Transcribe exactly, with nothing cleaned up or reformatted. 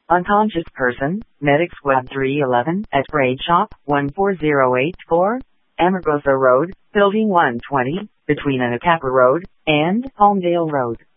Unconscious person, Medic Squad three eleven, at Braid Shop, one four zero eight four, Amargosa Road, Building one twenty, between Anacapa Road and Palmdale Road.